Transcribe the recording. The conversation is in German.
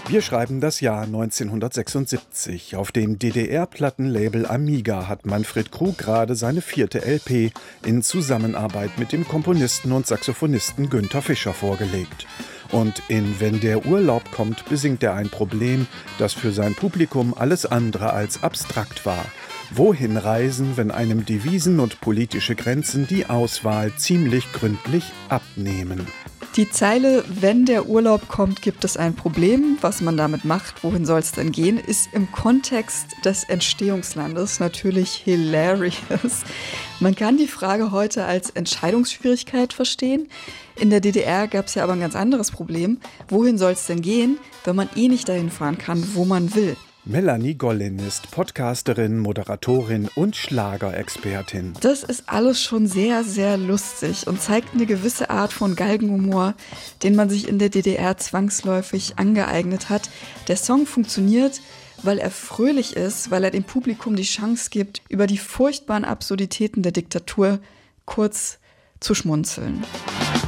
Wir schreiben das Jahr 1976. Auf dem DDR-Plattenlabel Amiga hat Manfred Krug gerade seine 4. LP in Zusammenarbeit mit dem Komponisten und Saxophonisten Günther Fischer vorgelegt. Und in Wenn der Urlaub kommt, besingt er ein Problem, das für sein Publikum alles andere als abstrakt war. Wohin reisen, wenn einem Devisen und politische Grenzen die Auswahl ziemlich gründlich abnehmen? Die Zeile „Wenn der Urlaub kommt, gibt es ein Problem. Was man damit macht, wohin soll es denn gehen?" ist im Kontext des Entstehungslandes natürlich hilarious. Man kann die Frage heute als Entscheidungsschwierigkeit verstehen. In der DDR gab es ja aber ein ganz anderes Problem. Wohin soll es denn gehen, wenn man nicht dahin fahren kann, wo man will? Melanie Gollin ist Podcasterin, Moderatorin und Schlagerexpertin. Das ist alles schon sehr, sehr lustig und zeigt eine gewisse Art von Galgenhumor, den man sich in der DDR zwangsläufig angeeignet hat. Der Song funktioniert, weil er fröhlich ist, weil er dem Publikum die Chance gibt, über die furchtbaren Absurditäten der Diktatur kurz zu schmunzeln.